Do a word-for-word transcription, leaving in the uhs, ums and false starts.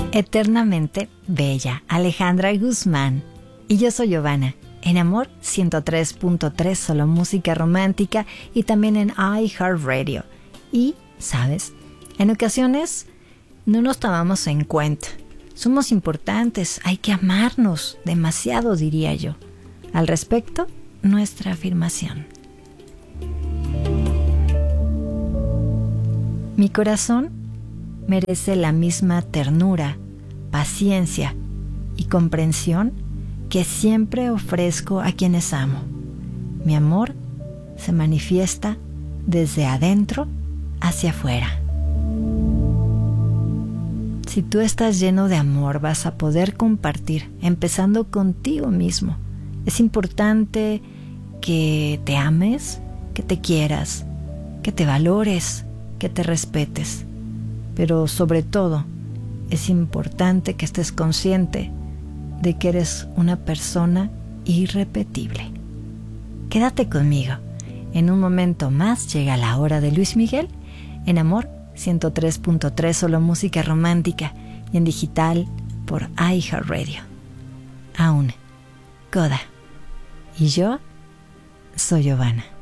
Eternamente Bella, Alejandra Guzmán. Y yo soy Giovanna, en Amor ciento tres punto tres, solo música romántica, y también en iHeartRadio. Y, ¿sabes? En ocasiones no nos tomamos en cuenta. Somos importantes, hay que amarnos demasiado, diría yo. Al respecto, nuestra afirmación. Mi corazón merece la misma ternura, paciencia y comprensión que siempre ofrezco a quienes amo. Mi amor se manifiesta desde adentro hacia afuera. Si tú estás lleno de amor, vas a poder compartir, empezando contigo mismo. Es importante que te ames, que te quieras, que te valores, que te respetes. Pero sobre todo, es importante que estés consciente de que eres una persona irrepetible. Quédate conmigo. En un momento más llega la hora de Luis Miguel en Amor ciento tres punto tres, solo música romántica, y en digital por iHeartRadio. Aún, Coda. Y yo soy Giovanna.